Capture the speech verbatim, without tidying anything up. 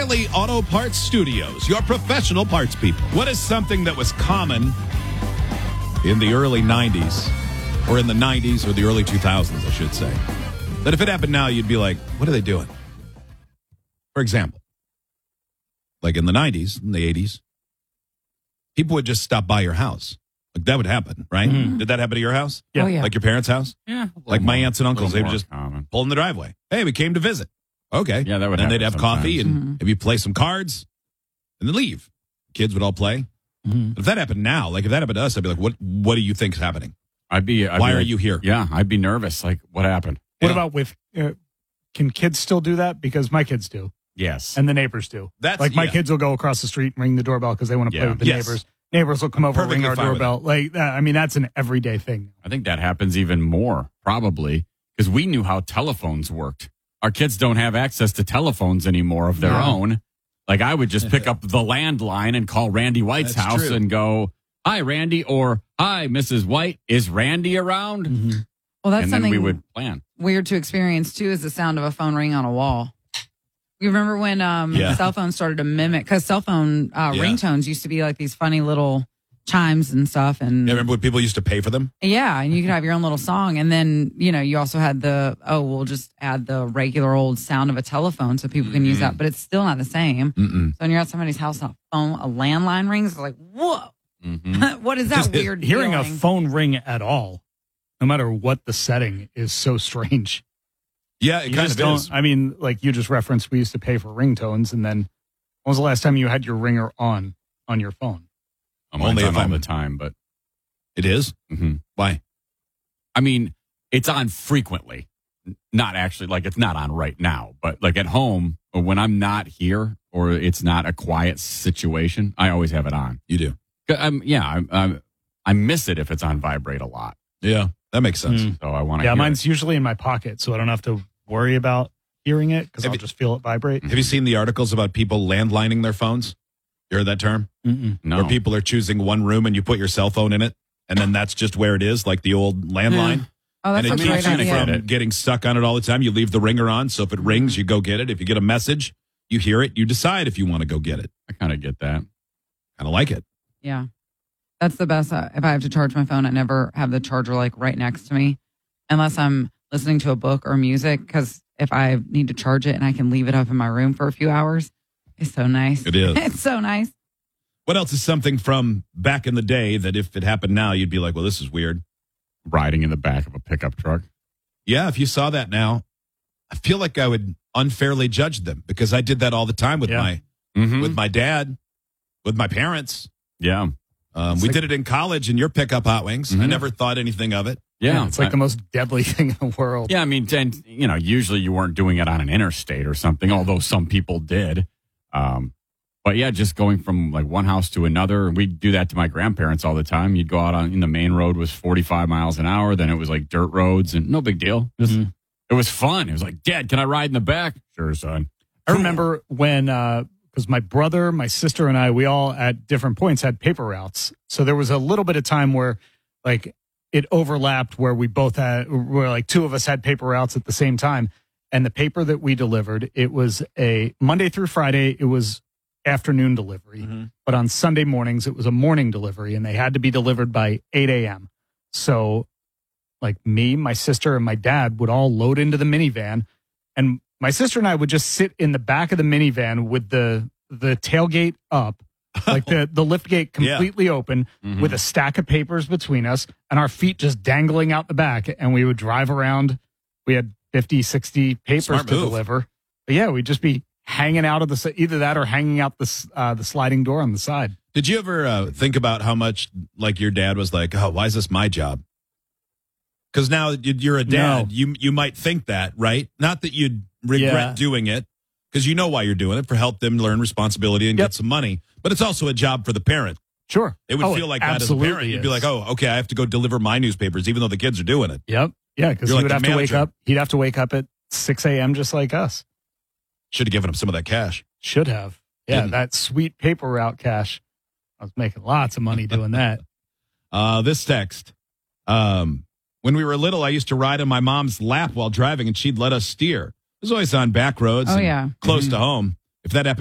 O'Reilly Auto Parts Studios, your professional parts people. What is something that was common in the early nineties, or in the nineties, or the early two thousands, I should say, that if it happened now, you'd be like, what are they doing? For example, like in the nineties, in the eighties, people would just stop by your house. Like that would happen, right? Mm-hmm. Did that happen to your house? Yeah. Oh, yeah. Like your parents' house? Yeah. Like my aunts and uncles, they would just common. pull in the driveway. Hey, we came to visit. Okay. Yeah, that would And then happen they'd have sometimes. coffee and Mm-hmm. maybe play some cards and then leave. Kids would all play. Mm-hmm. But if that happened now, like if that happened to us, I'd be like, what What do you think is happening? I'd be. I'd Why be are like, you here? Yeah, I'd be nervous. Like, what happened? What Yeah. about with, uh, can kids still do that? Because my kids do, Yes. and the neighbors do. That's Like my yeah. kids will go across the street and ring the doorbell because they want to play Yeah. with the Yes. neighbors. Neighbors will come over and ring Perfectly our fine with doorbell. Like, that. I mean, that's an everyday thing. I think that happens even more, probably, because we knew how telephones worked. Our kids don't have access to telephones anymore of their No. own. Like, I would just pick up the landline and call Randy White's That's house true. and go, hi, Randy, or hi, Missus White, is Randy around? Mm-hmm. Well, that's and then something we would plan. weird to experience too, is the sound of a phone ring on a wall. You remember when um, Yeah. cell phones started to mimic, because cell phone uh, Yeah. ringtones used to be like these funny little chimes and stuff. And Yeah, remember when people used to pay for them? yeah, and you could have your own little song. And then, you know, you also had the, oh, we'll just add the regular old sound of a telephone so people can use that, but it's still not the same. Mm-mm. So when you're at somebody's house and a phone, a landline rings, it's like, whoa, Mm-hmm. what is that weird Hearing feeling? a phone ring at all, no matter what the setting, is so strange. Yeah, it You kind just of don't. is. I mean, like you just referenced, we used to pay for ringtones, and then when was the last time you had your ringer on on your phone? I'm Only only if on all I'm- the time, but It is? mhm. Why? I mean, it's on frequently. N- Not actually, like it's not on right now, but like at home, or when I'm not here or it's not a quiet situation, I always have it on. You do. 'Cause I'm, yeah, I'm, I'm, I miss it if it's on vibrate a lot. Yeah, that makes sense. Mm. So I want to Yeah, hear mine's it. usually in my pocket, so I don't have to worry about hearing it because Have I'll you- just feel it vibrate. Have you seen the articles about people landlining their phones? You heard that term? Mm-mm. No. Where people are choosing one room and you put your cell phone in it, and then that's just where it is, like the old landline. Oh, that's and a it great keeps you idea. from getting stuck on it all the time. You leave the ringer on, so if it rings, you go get it. If you get a message, you hear it, you decide if you want to go get it. I kind of get that. Kind of like it. Yeah. That's the best. Uh, If I have to charge my phone, I never have the charger like right next to me unless I'm listening to a book or music. Because if I need to charge it and I can leave it up in my room for a few hours, it's so nice. It is. It's so nice. What else is something from back in the day that if it happened now, you'd be like, well, this is weird? Riding in the back of a pickup truck. Yeah, if you saw that now, I feel like I would unfairly judge them because I did that all the time with Yeah. my Mm-hmm. with my dad, with my parents. Yeah. Um, we like- did it in college in your pickup Hot Wings. I Mhm. never thought anything of it. Yeah. It's like I- the most deadly thing in the world. Yeah, I mean, and, you know, usually you weren't doing it on an interstate or something, although some people did. Um, but yeah, just going from like one house to another. We'd do that to my grandparents all the time. You'd go out on in the main road was forty-five miles an hour. Then it was like dirt roads and no big deal. Just, Mhm. It was fun. It was like, Dad, can I ride in the back? Sure, son. I remember when, because my brother, my sister, and I, we all at different points had paper routes. So there was a little bit of time where, like, it overlapped where we both had, where like two of us had paper routes at the same time. And the paper that we delivered, it was a Monday through Friday, it was afternoon delivery. Mhm. But on Sunday mornings, it was a morning delivery, and they had to be delivered by eight a.m. So, like, me, my sister, and my dad would all load into the minivan. And my sister and I would just sit in the back of the minivan with the the tailgate up, like the, the lift gate Yeah. completely open, Mhm. with a stack of papers between us and our feet just dangling out the back. And we would drive around. We had fifty, sixty papers Smart to move. deliver. But yeah, we'd just be hanging out of the, s- either that or hanging out the, s- uh, the sliding door on the side. Did you ever uh, think about how much like your dad was like, oh, why is this my job? Because now you- you're a dad. No. You you might think that, right? Not that you'd regret Yeah. doing it because you know why you're doing it, for help them learn responsibility and Yep. get some money. But it's also a job for the parent. Sure. It would Oh, feel like that as a absolutely parent. You'd be is. like, oh, okay, I have to go deliver my newspapers, even though the kids are doing it. Yep. Yeah, because You're he like would the have to wake manager. up. He'd have to wake up at six a.m. just like us. Should have given him some of that cash. Should have. Yeah, Didn't. that sweet paper route cash. I was making lots of money doing that. Uh, this text. Um, when we were little, I used to ride on my mom's lap while driving, and she'd let us steer. It was always on back roads. Oh, and yeah. Close to home. If that happened